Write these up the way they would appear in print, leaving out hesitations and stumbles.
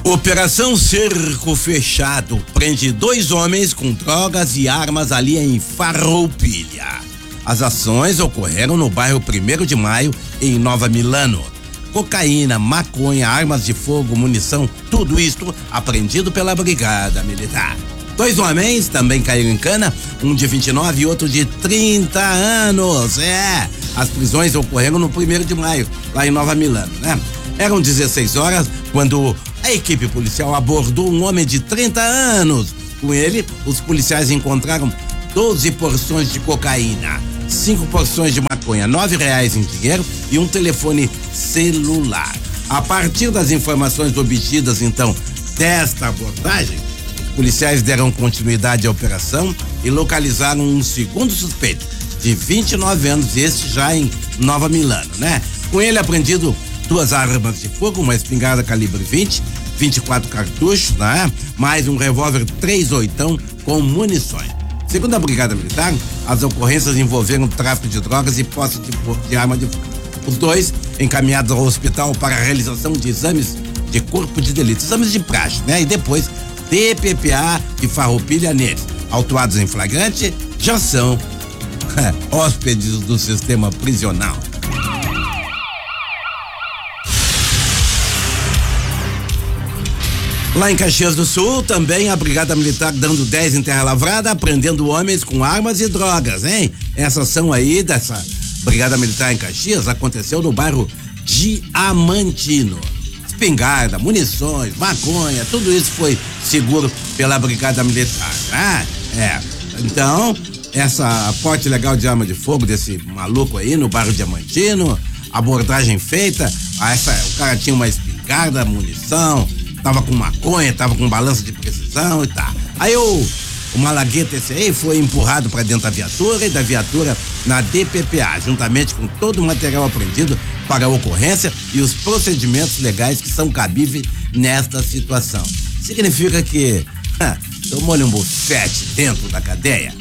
Operação Cerco Fechado prende 2 homens com drogas e armas ali em Farroupilha. As ações ocorreram no bairro 1º de Maio, em Nova Milano. Cocaína, maconha, armas de fogo, munição, tudo isto apreendido pela Brigada Militar. 2 homens também caíram em cana, um de 29 e outro de 30 anos. As prisões ocorreram no 1º de Maio, lá em Nova Milano, né? Eram 16 horas quando a equipe policial abordou um homem de 30 anos. Com ele, os policiais encontraram 12 porções de cocaína, 5 porções de maconha, R$9 em dinheiro e um telefone celular. A partir das informações obtidas, então, desta abordagem, os policiais deram continuidade à operação e localizaram um segundo suspeito, de 29 anos, este já em Nova Milano, né? Com ele apreendido 2 armas de fogo, uma espingarda calibre 20, 24 cartuchos, né? Mais um revólver 3/8 com munições. Segundo a Brigada Militar, as ocorrências envolveram tráfico de drogas e posse de arma de fogo. Os 2 encaminhados ao hospital para a realização de exames de corpo de delito, exames de praxe, né? E depois DPPA e Farroupilha neles. Autuados em flagrante, já são hóspedes do sistema prisional. Lá em Caxias do Sul, também a Brigada Militar dando 10 em Terra Lavrada, prendendo homens com armas e drogas, hein? Essa ação aí dessa Brigada Militar em Caxias aconteceu no bairro Diamantino. Espingarda, munições, maconha, tudo isso foi seguro pela Brigada Militar, né? Então, essa porte legal de arma de fogo desse maluco aí no bairro Diamantino, abordagem feita, o cara tinha uma espingarda, munição, tava com maconha, tava com balança de precisão e tá. Aí o malagueta esse aí foi empurrado para dentro da viatura e da viatura na DPPA, juntamente com todo o material apreendido para a ocorrência e os procedimentos legais que são cabíveis nesta situação. Significa que tomou-lhe um bufete dentro da cadeia.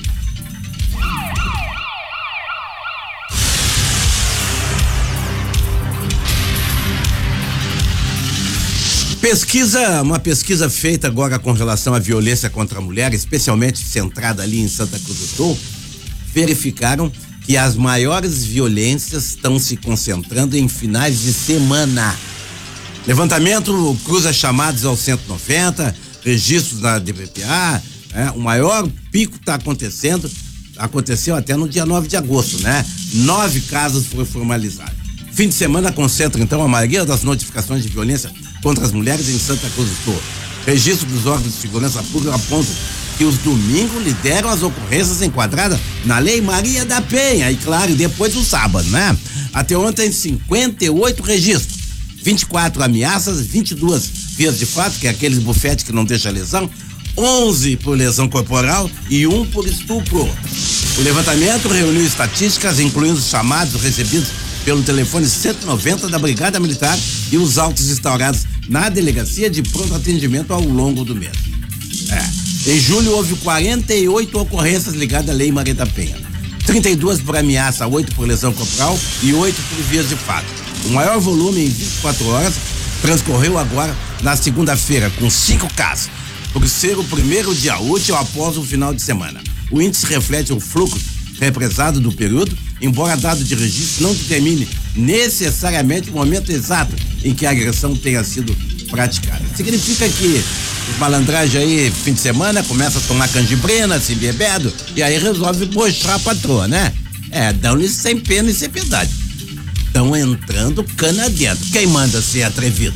Uma pesquisa feita agora com relação à violência contra a mulher, especialmente centrada ali em Santa Cruz do Sul, verificaram que as maiores violências estão se concentrando em finais de semana. Levantamento cruza chamados ao 190, registros na DPPA, o maior pico está aconteceu até no dia 9 de agosto, né? 9 casos foram formalizados. Fim de semana concentra, então, a maioria das notificações de violência contra as mulheres em Santa Cruz do Sul. Registro dos órgãos de segurança pública aponta que os domingos lideram as ocorrências enquadradas na Lei Maria da Penha e, claro, depois o sábado, né? Até ontem, 58 registros, 24 ameaças, 22 vias de fato, que é aqueles bufetes que não deixa lesão, 11 por lesão corporal e 1 por estupro. O levantamento reuniu estatísticas, incluindo os chamados recebidos pelo telefone 190 da Brigada Militar e os autos instaurados na delegacia de pronto atendimento ao longo do mês. Em julho houve 48 ocorrências ligadas à Lei Maria da Penha, 32 por ameaça, 8 por lesão corporal e 8 por vias de fato. O maior volume em 24 horas transcorreu agora na segunda-feira, com 5 casos, por ser o primeiro dia útil após o final de semana. O índice reflete o fluxo represado do período, embora dado de registro não determine necessariamente o momento exato em que a agressão tenha sido praticada. Significa que os malandragem aí, fim de semana, começa a tomar canjibrina, se bebedo, e aí resolve mostrar a patroa, né? Dão-lhe sem pena e sem piedade. Estão entrando cana dentro. Quem manda ser atrevido?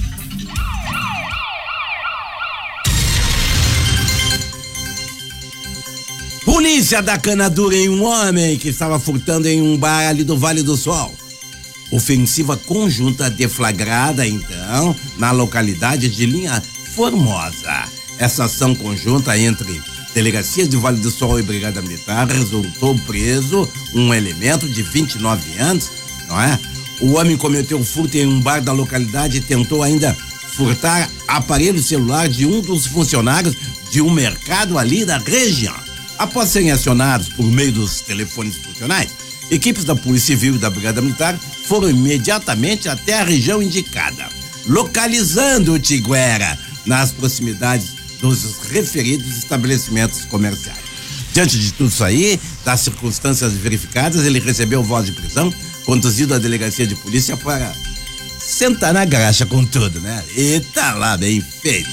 Polícia dá cana dura em um homem que estava furtando em um bar ali do Vale do Sol. Ofensiva conjunta deflagrada, então, na localidade de Linha Formosa. Essa ação conjunta entre Delegacia de Vale do Sol e Brigada Militar resultou preso um elemento de 29 anos, não é? O homem cometeu furto em um bar da localidade e tentou ainda furtar aparelho celular de um dos funcionários de um mercado ali da região. Após serem acionados por meio dos telefones funcionais, equipes da Polícia Civil e da Brigada Militar foram imediatamente até a região indicada. Localizando o Tiguera, nas proximidades dos referidos estabelecimentos comerciais. Diante de tudo isso aí, das circunstâncias verificadas, ele recebeu voz de prisão, conduzido à delegacia de polícia para sentar na graxa com tudo, né? E tá lá, bem feito.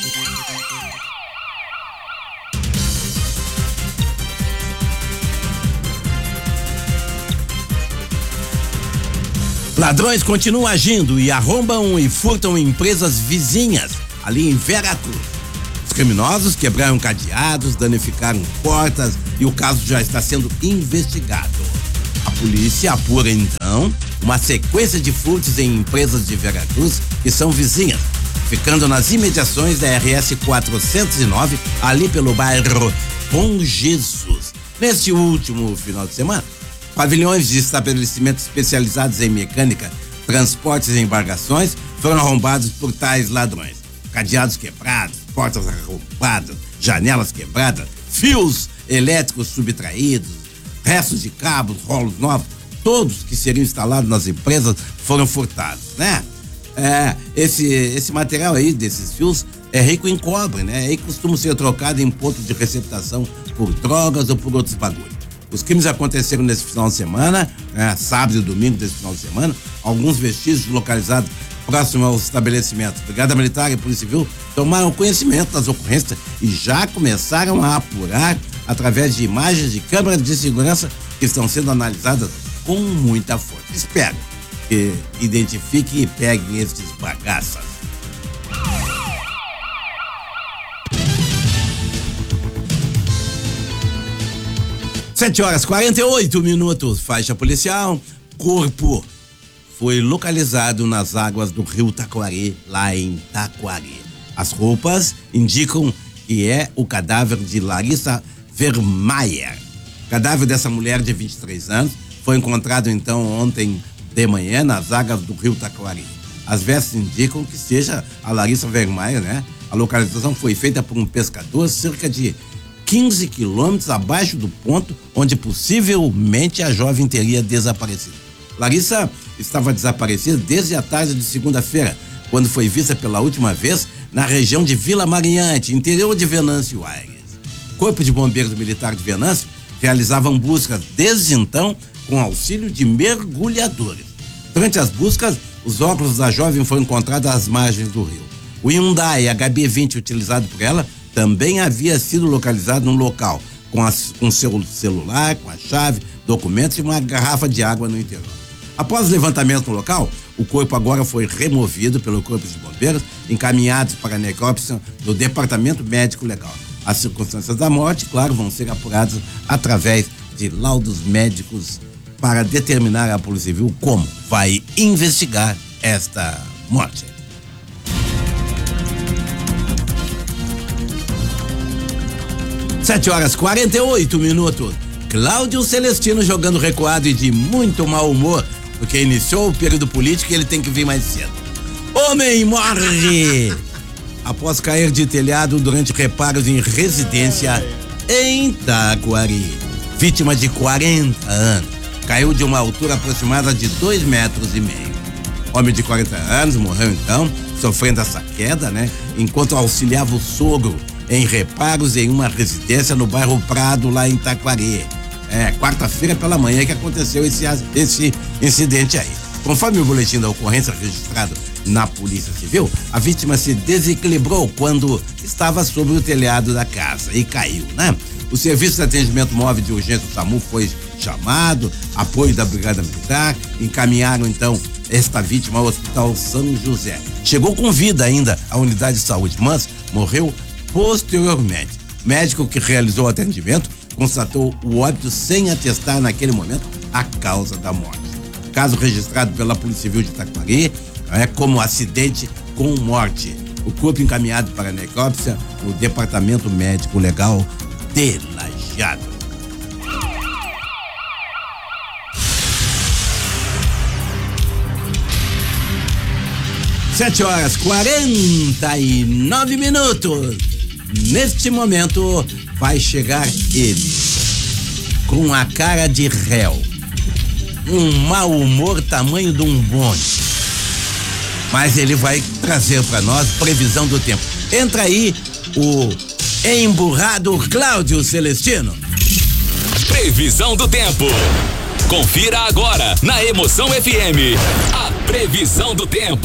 Ladrões continuam agindo e arrombam e furtam empresas vizinhas, ali em Veracruz. Os criminosos quebraram cadeados, danificaram portas e o caso já está sendo investigado. A polícia apura, então, uma sequência de furtos em empresas de Veracruz que são vizinhas, ficando nas imediações da RS 409, ali pelo bairro Bom Jesus. Neste último final de semana, pavilhões de estabelecimentos especializados em mecânica, transportes e embarcações foram arrombados por tais ladrões. Cadeados quebrados, portas arrombadas, janelas quebradas, fios elétricos subtraídos, restos de cabos, rolos novos, todos que seriam instalados nas empresas foram furtados, né? Esse material aí, desses fios, é rico em cobre, né? E costuma ser trocado em ponto de receptação por drogas ou por outros bagulhos. Os crimes aconteceram nesse final de semana, sábado e domingo desse final de semana. Alguns vestígios localizados próximo aos estabelecimentos. Brigada Militar e Polícia Civil tomaram conhecimento das ocorrências e já começaram a apurar através de imagens de câmeras de segurança que estão sendo analisadas com muita força. Espero que identifiquem e peguem esses bagaças. Sete horas 48 minutos, faixa policial, corpo foi localizado nas águas do rio Taquari, lá em Taquari. As roupas indicam que é o cadáver de Larissa Vermeier. O cadáver dessa mulher de 23 anos foi encontrado então ontem de manhã nas águas do rio Taquari. As vestes indicam que seja a Larissa Vermeier, né? A localização foi feita por um pescador cerca de 15 quilômetros abaixo do ponto onde possivelmente a jovem teria desaparecido. Larissa estava desaparecida desde a tarde de segunda-feira, quando foi vista pela última vez na região de Vila Mariante, interior de Venâncio Aires. O Corpo de Bombeiros Militar de Venâncio realizavam buscas desde então com auxílio de mergulhadores. Durante as buscas, os óculos da jovem foram encontrados às margens do rio. O Hyundai HB20 utilizado por ela também havia sido localizado no local, com seu celular, com a chave, documentos e uma garrafa de água no interior. Após o levantamento no local, o corpo agora foi removido pelo Corpo de Bombeiros, encaminhado para a necrópsia do Departamento Médico Legal. As circunstâncias da morte, claro, vão ser apuradas através de laudos médicos para determinar a Polícia Civil como vai investigar esta morte. Sete horas 48 minutos. Cláudio Celestino jogando recuado e de muito mau humor, porque iniciou o período político e ele tem que vir mais cedo. Homem morre após cair de telhado durante reparos em residência em Taquari. Vítima de 40 anos. Caiu de uma altura aproximada de 2,5 metros. Homem de 40 anos morreu então, sofrendo essa queda, né? Enquanto auxiliava o sogro em reparos em uma residência no bairro Prado, lá em Taquari. Quarta-feira pela manhã que aconteceu esse incidente aí. Conforme o boletim da ocorrência registrado na Polícia Civil, a vítima se desequilibrou quando estava sobre o telhado da casa e caiu, né? O Serviço de Atendimento Móvel de Urgência do SAMU foi chamado, apoio da Brigada Militar, encaminharam então esta vítima ao Hospital São José. Chegou com vida ainda à unidade de saúde, mas morreu posteriormente. O médico que realizou o atendimento constatou o óbito sem atestar naquele momento a causa da morte. Caso registrado pela Polícia Civil de Taquari como acidente com morte. O corpo encaminhado para a necrópsia no Departamento Médico Legal de Lajeado. Sete horas 49 minutos. Neste momento vai chegar ele, com a cara de réu, um mau humor tamanho de um bonde. Mas ele vai trazer para nós previsão do tempo. Entra aí o emburrado Cláudio Celestino. Previsão do tempo. Confira agora na Emoção FM a previsão do tempo.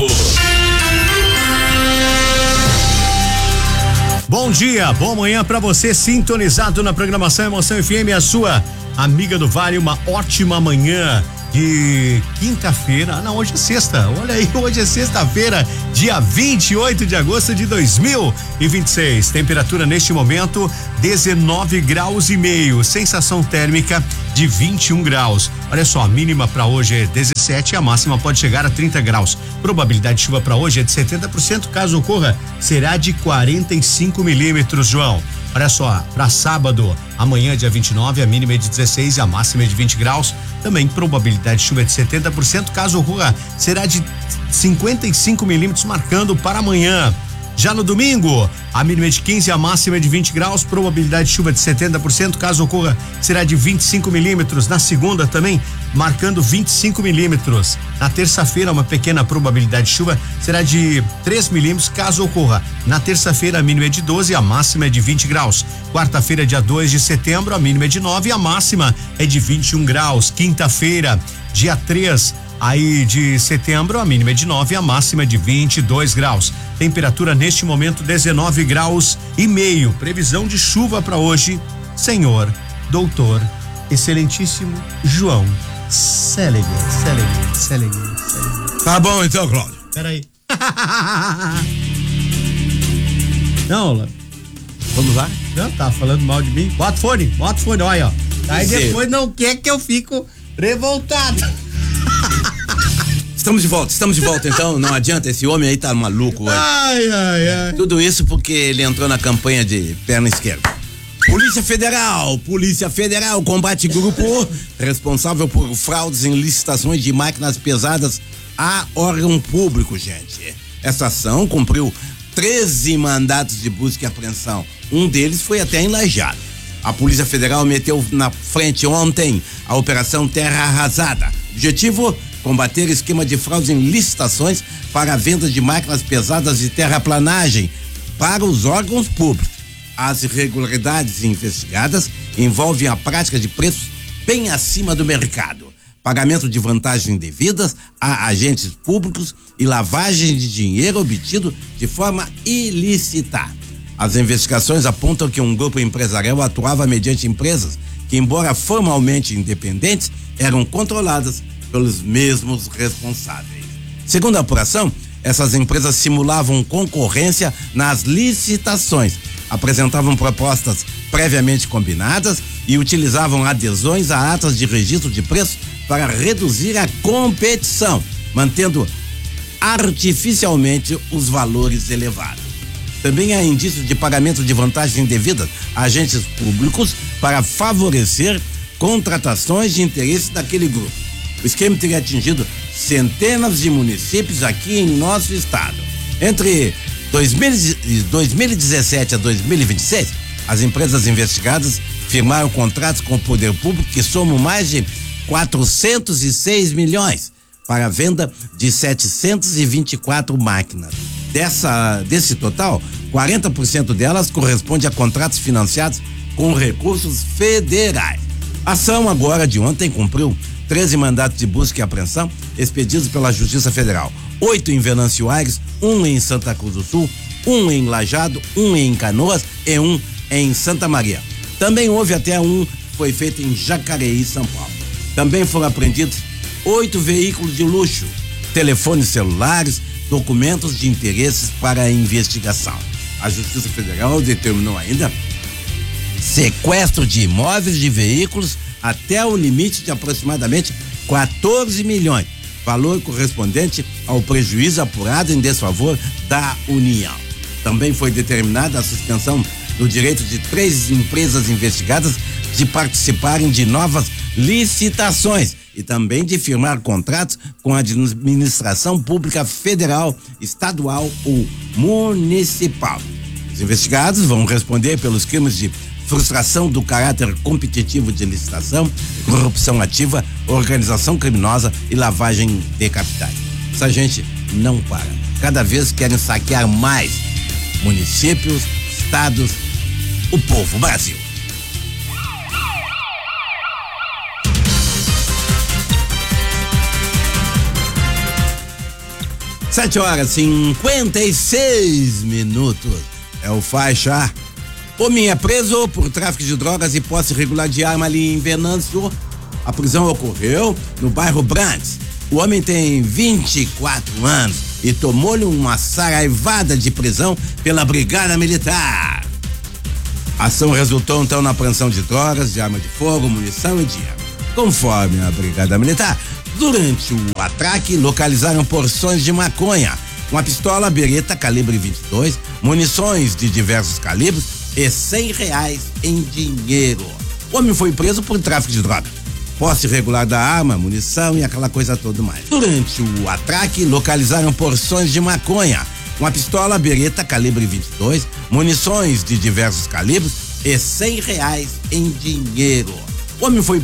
Bom dia, boa manhã pra você sintonizado na programação Emoção FM, a sua amiga do Vale, uma ótima manhã de quinta-feira. Não, hoje é sexta, olha aí, hoje é sexta-feira, dia 28 de agosto de 2026. Temperatura neste momento 19 graus e meio, sensação térmica de 21 graus. Olha só, a mínima para hoje é 17, a máxima pode chegar a 30 graus. Probabilidade de chuva para hoje é de 70%, caso ocorra, será de 45 milímetros, João. Olha só, para sábado, amanhã, dia 29, a mínima é de 16 e a máxima é de 20 graus. Também probabilidade de chuva é de 70%, caso ocorra, será de 55 milímetros, marcando para amanhã. Já no domingo, a mínima é de 15 e a máxima é de 20 graus, probabilidade de chuva de 70%, caso ocorra, será de 25 milímetros. Na segunda também, marcando 25 milímetros. Na terça-feira, uma pequena probabilidade de chuva, será de 3 milímetros, caso ocorra. Na terça-feira, a mínima é de 12 e a máxima é de 20 graus. Quarta-feira, dia 2 de setembro, a mínima é de 9 e a máxima é de 21 graus. Quinta-feira, dia 3 aí de setembro, a mínima é de 9 e a máxima é de 22 graus. Temperatura neste momento 19 graus e meio. Previsão de chuva para hoje, senhor doutor excelentíssimo João Seliger. Tá bom então, Cláudio. Peraí. Não, Vamos lá? não tá falando mal de mim. Bota fone, olha, ó. Aí depois não quer que eu fico revoltado. Estamos de volta então, não adianta, esse homem aí tá maluco hoje. Ai. Tudo isso porque ele entrou na campanha de perna esquerda. Polícia Federal combate grupo responsável por fraudes em licitações de máquinas pesadas a órgão público, gente. Essa ação cumpriu 13 mandatos de busca e apreensão. Um deles foi até em Lajeado. A Polícia Federal meteu na frente ontem a Operação Terra Arrasada. Objetivo: combater esquema de fraude em licitações para a venda de máquinas pesadas de terraplanagem para os órgãos públicos. As irregularidades investigadas envolvem a prática de preços bem acima do mercado, pagamento de vantagens indevidas a agentes públicos e lavagem de dinheiro obtido de forma ilícita. As investigações apontam que um grupo empresarial atuava mediante empresas que, embora formalmente independentes, eram controladas pelos mesmos responsáveis. Segundo a apuração, essas empresas simulavam concorrência nas licitações, apresentavam propostas previamente combinadas e utilizavam adesões a atas de registro de preços para reduzir a competição, mantendo artificialmente os valores elevados. Também há indícios de pagamento de vantagens indevidas a agentes públicos para favorecer contratações de interesse daquele grupo. O esquema teria atingido centenas de municípios aqui em nosso estado. Entre 2017 a 2026, as empresas investigadas firmaram contratos com o poder público que somam mais de 406 milhões para a venda de 724 máquinas. Desse total, 40% delas corresponde a contratos financiados com recursos federais. A ação agora de ontem cumpriu 13 mandatos de busca e apreensão expedidos pela Justiça Federal. 8 em Venâncio Aires, 1 em Santa Cruz do Sul, 1 em Lajeado, 1 em Canoas e 1 em Santa Maria. Também houve até um que foi feito em Jacareí, São Paulo. Também foram apreendidos 8 veículos de luxo, telefones celulares, documentos de interesses para a investigação. A Justiça Federal determinou ainda sequestro de imóveis de veículos até o limite de aproximadamente 14 milhões, valor correspondente ao prejuízo apurado em desfavor da União. Também foi determinada a suspensão do direito de 3 empresas investigadas de participarem de novas licitações e também de firmar contratos com a administração pública federal, estadual ou municipal. Os investigados vão responder pelos crimes de frustração do caráter competitivo de licitação, corrupção ativa, organização criminosa e lavagem de capitais. Essa gente não para. Cada vez querem saquear mais. municípios, estados, o povo, Brasil. Sete horas 56 minutos. É o faixa. Homem é preso por tráfico de drogas e posse irregular de arma ali em Venâncio. A prisão ocorreu no bairro Brantes. O homem tem 24 anos e tomou-lhe uma saraivada de prisão pela Brigada Militar. A ação resultou então na apreensão de drogas, de arma de fogo, munição e dinheiro. Conforme a Brigada Militar, durante o atraque localizaram porções de maconha, uma pistola Beretta calibre 22, munições de diversos calibres e R$100 em dinheiro. O homem foi preso por tráfico de drogas, posse irregular da arma, munição e aquela coisa toda mais. Durante o atraque localizaram porções de maconha, uma pistola Beretta calibre 22, munições de diversos calibres e R$100 em dinheiro. O homem foi